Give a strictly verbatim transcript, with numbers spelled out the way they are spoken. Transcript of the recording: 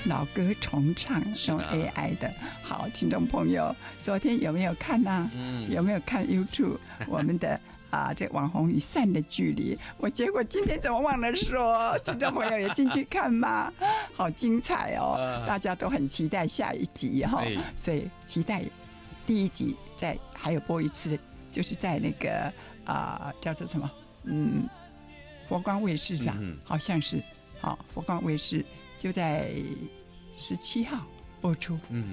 老歌重唱，用 A I 的。好，听众朋友，昨天有没有看呢、啊？嗯，有没有看 YouTube 我们的？啊，这网红与善的距离，我结果今天怎么忘了说？听众朋友也进去看吗？好精彩哦！呃、大家都很期待下一集哈、哦，所以期待第一集再还有播一次，就是在那个啊、呃、叫做什么？嗯，佛光卫视上，嗯、好像是好、哦、佛光卫视就在十七号播出。嗯，